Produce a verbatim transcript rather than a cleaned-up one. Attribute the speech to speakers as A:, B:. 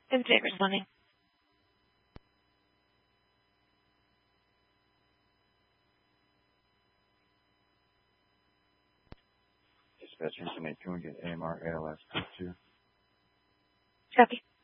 A: Infinite responding.
B: Dispatcher, Infinite, can we get A M R A L S code two?
A: Copy.